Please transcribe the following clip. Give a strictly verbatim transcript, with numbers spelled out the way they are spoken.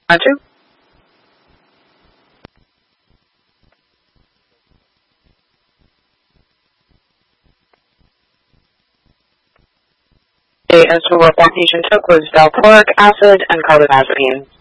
On two. As to what that patient took was valproic acid and carbamazepine.